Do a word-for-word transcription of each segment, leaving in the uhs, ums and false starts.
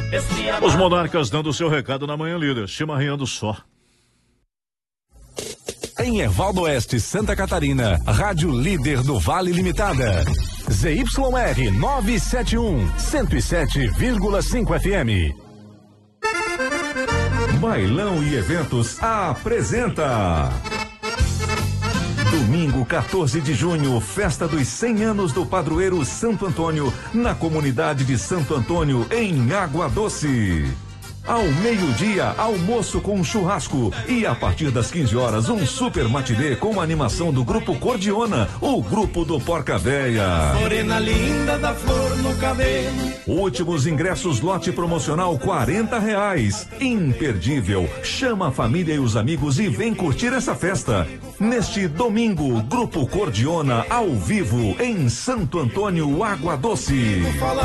Os monarcas dando o seu recado na manhã, líder. Chimarreando só. Em Ervaldo Oeste, Santa Catarina, Rádio Líder do Vale Limitada. Z Y R novecentos e setenta e um, cento e sete vírgula cinco F M. Bailão e Eventos apresenta. Domingo, quatorze de junho, festa dos cem anos do padroeiro Santo Antônio, na comunidade de Santo Antônio, em Água Doce. Ao meio-dia, almoço com churrasco e a partir das quinze horas, um super matinê com a animação do Grupo Cordiona, o grupo do Porca Véia. Morena linda da flor no cabelo. Últimos ingressos, lote promocional quarenta reais. Imperdível. Chama a família e os amigos e vem curtir essa festa. Neste domingo, Grupo Cordiona ao vivo em Santo Antônio, Água Doce.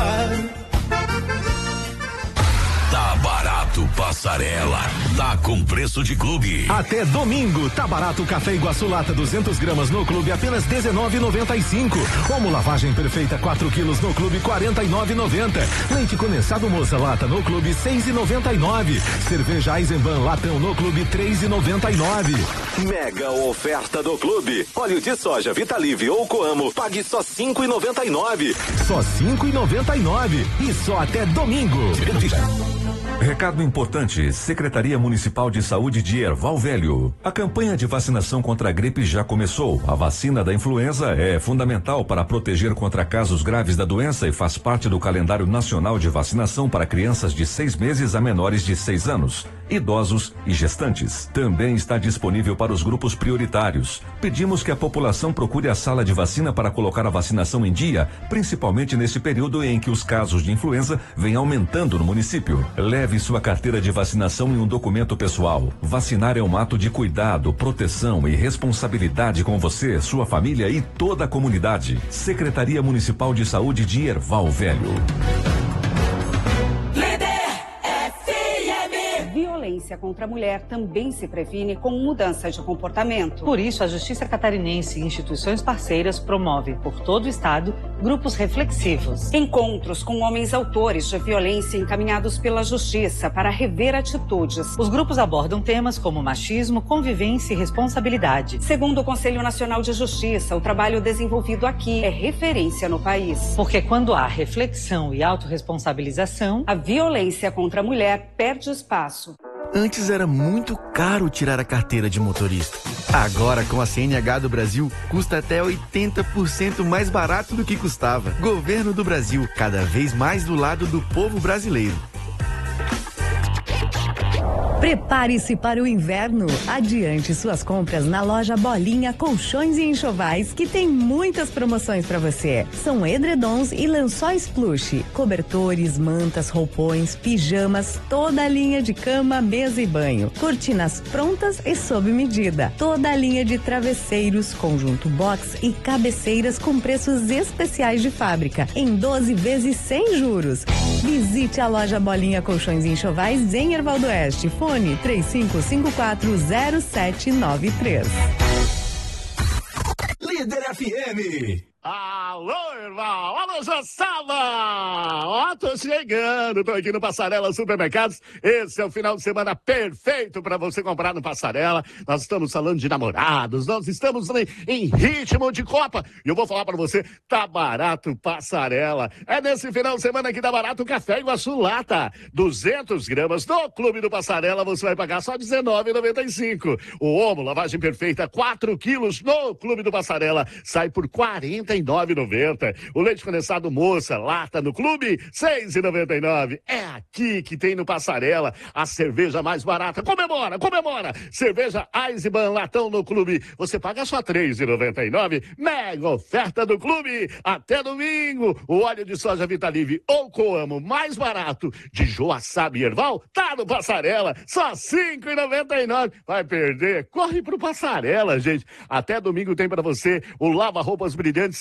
Tá barato, Passarela. Tá com preço de clube. Até domingo, tá barato o café Iguaçu lata duzentas gramas no clube, apenas dezenove reais e noventa e cinco centavos. Omo lavagem perfeita quatro quilos no clube, quarenta e nove reais e noventa centavos. Leite condensado moça lata no clube, seis reais e noventa e nove centavos. Cerveja Eisenbahn latão no clube, três reais e noventa e nove centavos. Mega oferta do clube. Óleo de soja Vitalive ou Coamo, pague só cinco reais e noventa e nove centavos. Só cinco reais e noventa e nove centavos. E só até domingo. Recado importante, Secretaria Municipal de Saúde de Erval Velho. A campanha de vacinação contra a gripe já começou. A vacina da influenza é fundamental para proteger contra casos graves da doença e faz parte do calendário nacional de vacinação para crianças de seis meses a menores de seis anos, idosos e gestantes. Também está disponível para os grupos prioritários. Pedimos que a população procure a sala de vacina para colocar a vacinação em dia, principalmente nesse período em que os casos de influenza vêm aumentando no município. Leve sua carteira de vacinação e um documento pessoal. Vacinar é um ato de cuidado, proteção e responsabilidade com você, sua família e toda a comunidade. Secretaria Municipal de Saúde de Erval Velho. Violência contra a mulher também se previne com mudança de comportamento. Por isso, a Justiça Catarinense e instituições parceiras promovem por todo o estado grupos reflexivos. Encontros com homens autores de violência encaminhados pela Justiça para rever atitudes. Os grupos abordam temas como machismo, convivência e responsabilidade. Segundo o Conselho Nacional de Justiça, o trabalho desenvolvido aqui é referência no país. Porque quando há reflexão e autorresponsabilização, a violência contra a mulher perde espaço. Antes era muito caro tirar a carteira de motorista. Agora, com a C N H do Brasil, custa até oitenta por cento mais barato do que custava. Governo do Brasil, cada vez mais do lado do povo brasileiro. Prepare-se para o inverno. Adiante suas compras na loja Bolinha Colchões e Enxovais, que tem muitas promoções para você. São edredons e lençóis plush, cobertores, mantas, roupões, pijamas, toda a linha de cama, mesa e banho, cortinas prontas e sob medida, toda a linha de travesseiros, conjunto box e cabeceiras com preços especiais de fábrica, em doze vezes sem juros. Visite a loja Bolinha Colchões e Enxovais em Ervaldo Oeste. Fone três cinco cinco quatro zero sete nove três. Líder F M. Alô, irmão! Alô, Jossala! Ó, tô chegando, tô aqui no Passarela Supermercados. Esse é o final de semana perfeito para você comprar no Passarela. Nós estamos falando de namorados, nós estamos em, em ritmo de Copa. E eu vou falar para você, tá barato Passarela. É nesse final de semana que tá barato o café Iguaçu lata. duzentas gramas no Clube do Passarela, você vai pagar só dezenove reais e noventa e cinco centavos. O Omo, lavagem perfeita, quatro quilos no Clube do Passarela, sai por quarenta e nove reais e noventa centavos. O leite condensado moça, lata no clube, seis reais e noventa e nove centavos. É aqui que tem no Passarela a cerveja mais barata. Comemora, comemora! Cerveja Eisenbahn latão no clube, você paga só três reais e noventa e nove centavos. Mega oferta do clube até domingo. O óleo de soja Vitalive ou Coamo mais barato de Joaçaba e Erval tá no Passarela, só cinco reais e noventa e nove centavos. Vai perder? Corre pro Passarela, gente. Até domingo tem pra você o lava-roupas brilhantes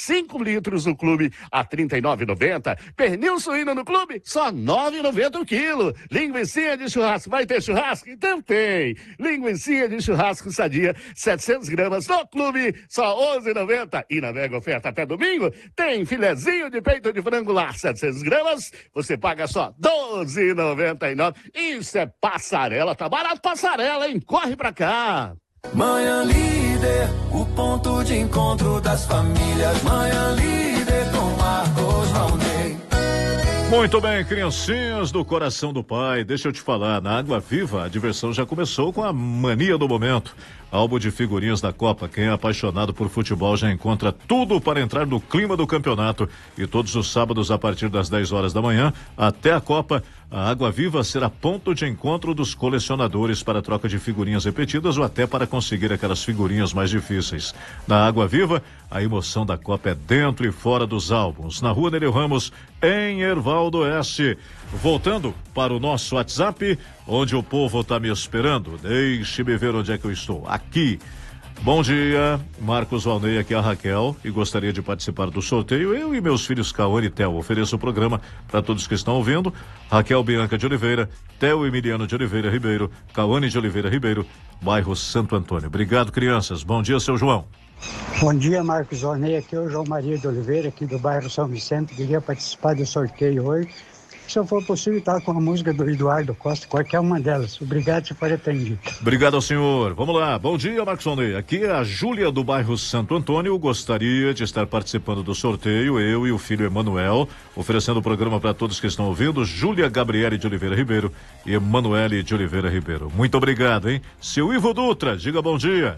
cinco litros no clube a trinta e nove reais e noventa centavos. Pernil suíno no clube, só nove reais e noventa centavos o quilo. Linguicinha de churrasco, vai ter churrasco? Então tem. Linguicinha de churrasco sadia, setecentas gramas no clube, só onze reais e noventa centavos. E na mega oferta até domingo, tem filezinho de peito de frango lá, setecentas gramas, você paga só doze reais e noventa e nove centavos. Isso é passarela, tá barato passarela, hein? Corre pra cá. Manhã Líder, o ponto de encontro das famílias. Manhã Líder com Marcos Raulney. Muito bem, criancinhas do coração do pai, deixa eu te falar, na Água Viva a diversão já começou com a mania do momento. Álbum de figurinhas da Copa, quem é apaixonado por futebol já encontra tudo para entrar no clima do campeonato. E todos os sábados a partir das dez horas da manhã até a Copa, a Água Viva será ponto de encontro dos colecionadores para troca de figurinhas repetidas ou até para conseguir aquelas figurinhas mais difíceis. Na Água Viva, a emoção da Copa é dentro e fora dos álbuns. Na Rua Nereu Ramos, em Erval do Oeste. Voltando para o nosso WhatsApp, onde o povo está me esperando. Deixe-me ver onde é que eu estou. Aqui. Bom dia, Marcos Valnei, aqui é a Raquel e gostaria de participar do sorteio. Eu e meus filhos Cauane e Theo ofereço o programa para todos que estão ouvindo. Raquel Bianca de Oliveira, Theo Emiliano de Oliveira Ribeiro, Cauane de Oliveira Ribeiro, bairro Santo Antônio. Obrigado, crianças. Bom dia, seu João. Bom dia, Marcos Valnei, aqui é o João Maria de Oliveira, aqui do bairro São Vicente. Queria participar do sorteio hoje. Se eu for possível, estar com a música do Eduardo Costa, qualquer uma delas. Obrigado, se for atendido. Obrigado ao senhor. Vamos lá. Bom dia, Marcos Valnei. Aqui é a Júlia do bairro Santo Antônio. Gostaria de estar participando do sorteio, eu e o filho Emanuel, oferecendo o programa para todos que estão ouvindo. Júlia Gabriele de Oliveira Ribeiro e Emanuele de Oliveira Ribeiro. Muito obrigado, hein? Seu Ivo Dutra, diga bom dia.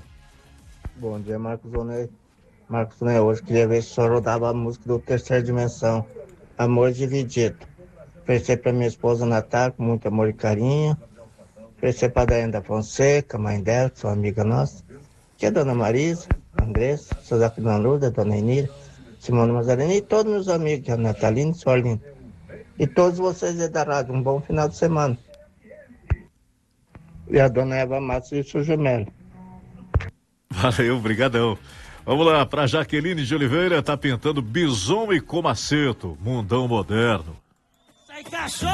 Bom dia, Marcos Valnei. Marcos Valnei, hoje queria ver se o senhor rodava a música do Terceira Dimensão, Amor Dividido. Oferecer para minha esposa Natália, com muito amor e carinho. Oferecer para a Daiane da Fonseca, mãe dela, que são amiga nossa. Que é a Dona Marisa, a Andressa, a Suzana Lourdes, a Dona Enira, Simone Mazarini e todos meus amigos, que é a Natalina e Suarlina. E todos vocês aí da rádio, um bom final de semana. E a Dona Eva Matos e o seu gemelo. Valeu, brigadão. Vamos lá, para Jaqueline de Oliveira, tá pintando Bison e Comaceto, mundão moderno. Sai cachorro!